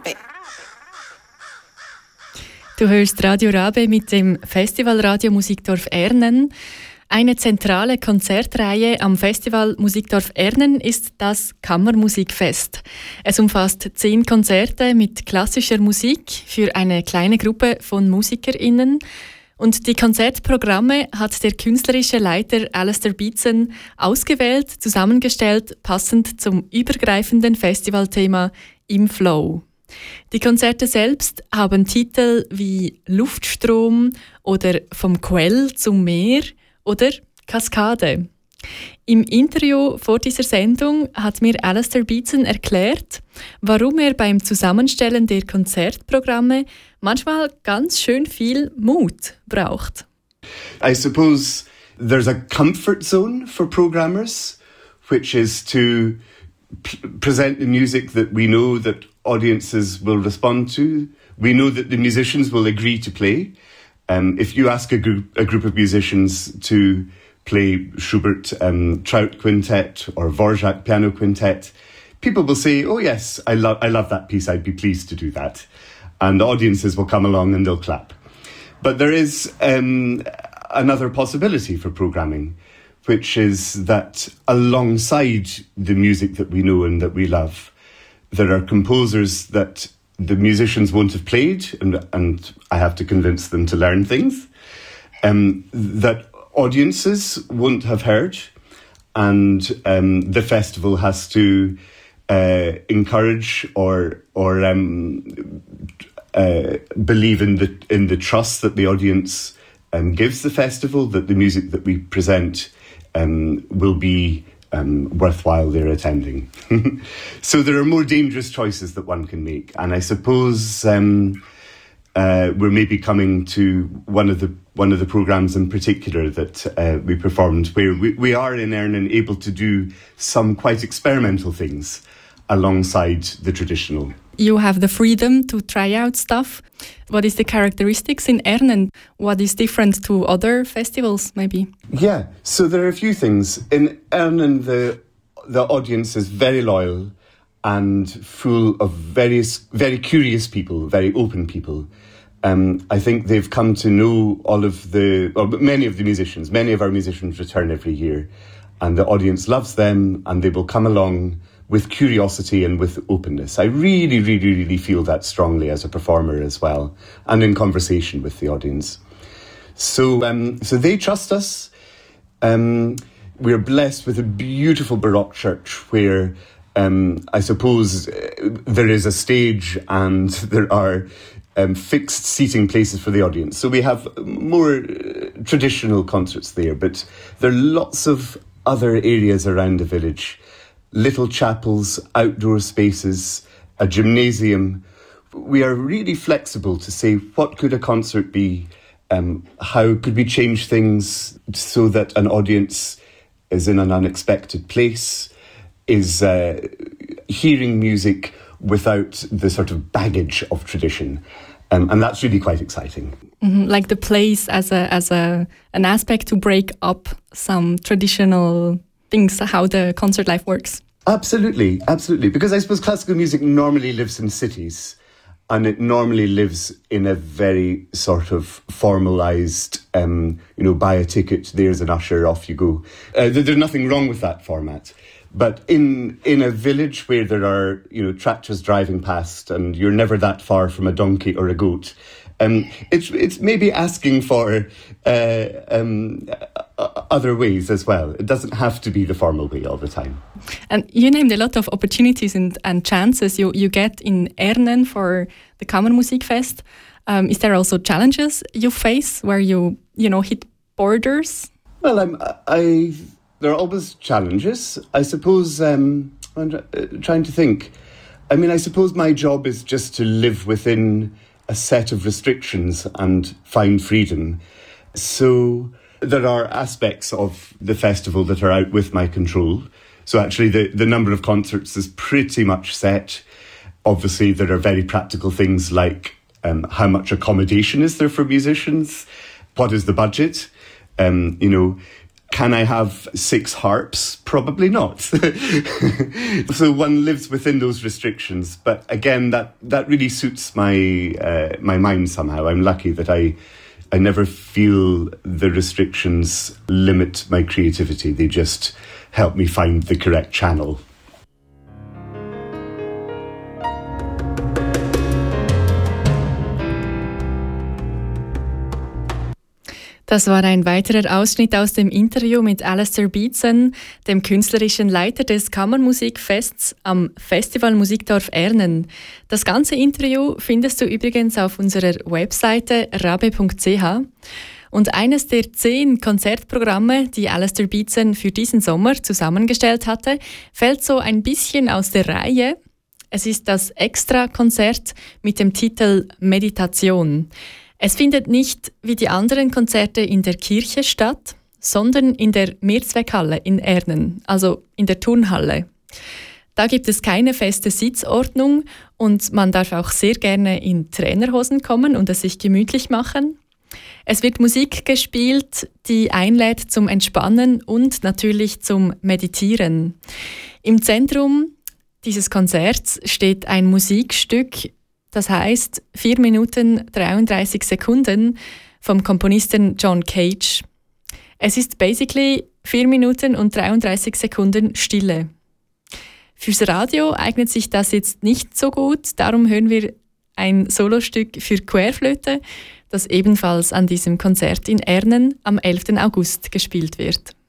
Rabe. Du hörst Radio Rabe mit dem Festival Radio Musikdorf Ernen. Eine zentrale Konzertreihe am Festival Musikdorf Ernen ist das Kammermusikfest. Es umfasst 10 Konzerte mit klassischer Musik für eine kleine Gruppe von MusikerInnen. Und die Konzertprogramme hat der künstlerische Leiter Alistair Beatson ausgewählt, zusammengestellt, passend zum übergreifenden Festivalthema Im Flow. Die Konzerte selbst haben Titel wie Luftstrom oder Vom Quell zum Meer oder Kaskade. Im Interview vor dieser Sendung hat mir Alistair Beatson erklärt, warum er beim Zusammenstellen der Konzertprogramme manchmal ganz schön viel Mut braucht. I suppose there's a comfort zone for programmers, which is to present the music that we know that audiences will respond to. We know that the musicians will agree to play. If you ask a group of musicians to play Schubert Trout Quintet or Dvorak Piano Quintet, people will say, "Oh yes, I love that piece. I'd be pleased to do that," and the audiences will come along and they'll clap. But there is another possibility for programming, which is that alongside the music that we know and that we love, there are composers that the musicians won't have played, and I have to convince them to learn things, that audiences won't have heard, and the festival has to encourage or believe in the trust that the audience gives the festival, that the music that we present will be worthwhile their attending. So there are more dangerous choices that one can make, and I suppose we're maybe coming to one of the programmes in particular that we performed, where we are in Ernen able to do some quite experimental things alongside the traditional. You have the freedom to try out stuff. What is the characteristics in Ernen? What is different to other festivals, maybe? Yeah, so there are a few things. In Ernen, the audience is very loyal and full of very curious people, very open people. I think they've come to know many of the musicians. Many of our musicians return every year, and the audience loves them, and they will come along with curiosity and with openness. I really, really, really feel that strongly as a performer as well, and in conversation with the audience. So they trust us. We're blessed with a beautiful Baroque church where I suppose there is a stage and there are fixed seating places for the audience. So we have more traditional concerts there, but there are lots of other areas around the village. Little chapels, outdoor spaces, a gymnasium. We are really flexible to say, what could a concert be? How could we change things so that an audience is in an unexpected place, is hearing music without the sort of baggage of tradition. And that's really quite exciting. Mm-hmm. Like the place as an aspect to break up some traditional things, how the concert life works. Absolutely, absolutely. Because I suppose classical music normally lives in cities, and it normally lives in a very sort of formalised, buy a ticket, there's an usher, off you go. There's nothing wrong with that format. But in a village where there are, tractors driving past and you're never that far from a donkey or a goat, it's maybe asking for other ways as well. It doesn't have to be the formal way all the time. And you named a lot of opportunities and chances you get in Ernen for the Kammermusikfest. Is there also challenges you face where you hit borders? Well, there are always challenges. I suppose I'm trying to think. I mean, I suppose my job is just to live within a set of restrictions and find freedom. So there are aspects of the festival that are out with my control. So actually the number of concerts is pretty much set. Obviously, there are very practical things like how much accommodation is there for musicians? What is the budget? Can Can I have 6 harps? Probably not. So one lives within those restrictions. But again, that really suits my my mind somehow. I'm lucky that I never feel the restrictions limit my creativity. They just help me find the correct channel. Das war ein weiterer Ausschnitt aus dem Interview mit Alastair Beetson, dem künstlerischen Leiter des Kammermusikfests am Festival Musikdorf Ernen. Das ganze Interview findest du übrigens auf unserer Webseite rabe.ch. Und eines der 10 Konzertprogramme, die Alastair Beetson für diesen Sommer zusammengestellt hatte, fällt so ein bisschen aus der Reihe. Es ist das Extra-Konzert mit dem Titel Meditation. Es findet nicht wie die anderen Konzerte in der Kirche statt, sondern in der Mehrzweckhalle in Ernen, also in der Turnhalle. Da gibt es keine feste Sitzordnung und man darf auch sehr gerne in Trainerhosen kommen und es sich gemütlich machen. Es wird Musik gespielt, die einlädt zum Entspannen und natürlich zum Meditieren. Im Zentrum dieses Konzerts steht ein Musikstück, das heißt 4 Minuten 33 Sekunden vom Komponisten John Cage. Es ist basically 4 Minuten und 33 Sekunden Stille. Fürs Radio eignet sich das jetzt nicht so gut, darum hören wir ein Solostück für Querflöte, das ebenfalls an diesem Konzert in Ernen am 11. August gespielt wird.